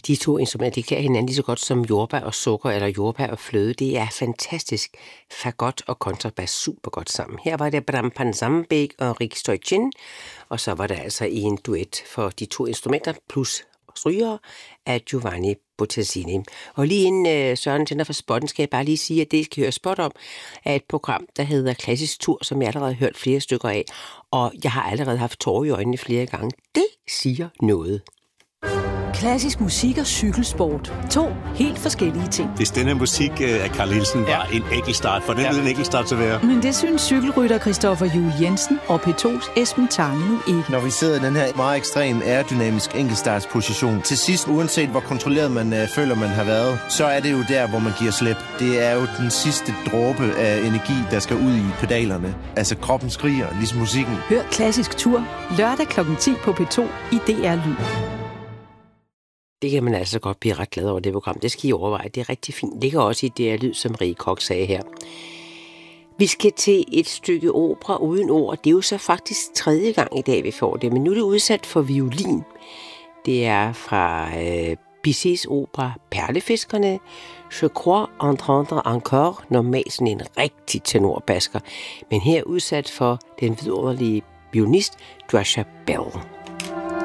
De to instrumenter, de klæder hinanden lige så godt som jordbær og sukker eller jordbær og fløde. Det er fantastisk. Fagot og kontrabas super godt sammen. Her var det Bram Panzambek og Rik Stoichin, og så var der altså en duet for de to instrumenter plus strygere af Giovanni Bottazzini. Og lige inden Søren tænder for spotten, skal jeg bare lige sige, at det, I skal høre spot om, er et program, der hedder Klassisk Tur, som jeg allerede har hørt flere stykker af, og jeg har allerede haft tårer i øjnene flere gange. Det siger noget. Klassisk musik og cykelsport. To helt forskellige ting. Hvis denne musik af Carl Nielsen var en enkeltstart, for den ville en enkeltstart til være. Men det synes cykelrytter Christoffer Juhl Jensen og P2's Esben Tange nu ikke. Når vi sidder i den her meget ekstrem aerodynamisk enkeltstartsposition, til sidst, uanset hvor kontrolleret man føler, man har været, så er det jo der, hvor man giver slip. Det er jo den sidste dråbe af energi, der skal ud i pedalerne. Altså kroppen skriger, ligesom musikken. Hør Klassisk Tur lørdag kl. 10 på P2 i DR Lyd. Det kan man altså godt blive ret glad over, det program. Det skal I overveje. Det er rigtig fint. Det ligger også i DR Lyd, som Rie Koch sagde her. Vi skal til et stykke opera uden ord. Det er jo så faktisk 3. gang i dag, vi får det. Men nu er det udsat for violin. Det er fra Bizets opera Perlefiskerne. Je crois entendre encore. Normalt sådan en rigtig tenorbasker. Men her udsat for den vidunderlige violinist Dwasha Bell.